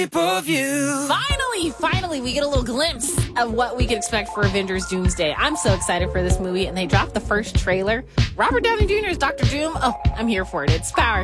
Finally, we get a little glimpse of what we could expect for Avengers Doomsday. I'm so excited for this movie, and they dropped the first trailer. Robert Downey Jr. is Dr. Doom. Oh, I'm here for it. It's Power.